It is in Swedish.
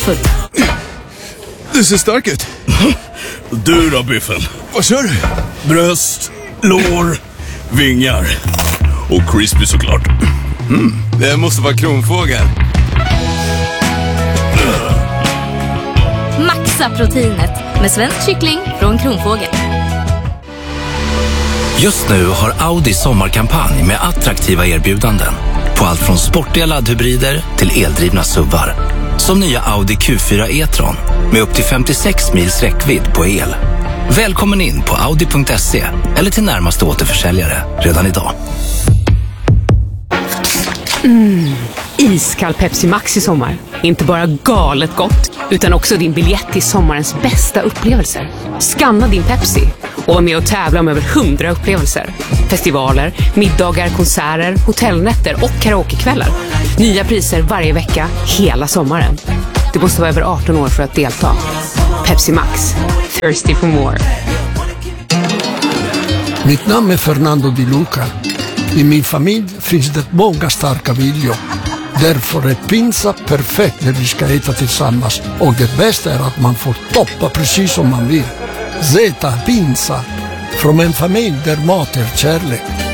kraftfull. Du ser stark ut. Du då, Biffen? Vad kör du? Bröst, lår, vingar. Och crispy såklart. Det måste vara kronfågel. Maxa proteinet med svensk kyckling från Kronfågel. Just nu har Audi sommarkampanj med attraktiva erbjudanden på allt från sportiga laddhybrider till eldrivna SUVar. Som nya Audi Q4 e-tron med upp till 56 mils räckvidd på el. Välkommen in på audi.se eller till närmaste återförsäljare redan idag. Iskall Pepsi Max i sommar. Inte bara galet gott, utan också din biljett till sommarens bästa upplevelser. Scanna din Pepsi och var med och tävla om över 100 upplevelser. Festivaler, middagar, konserter, hotellnätter och karaokekvällar. Nya priser varje vecka, hela sommaren. Du måste vara över 18 år för att delta. Pepsi Max. Thirsty for more. Mitt namn är Fernando Di Luca. I min familj finns det många starka viljor. Därför är pizza perfekt när vi ska äta tillsammans. Och det bästa är att man får toppa precis som man vill. Zeta Pizza. Från en familj där mat är kärlek.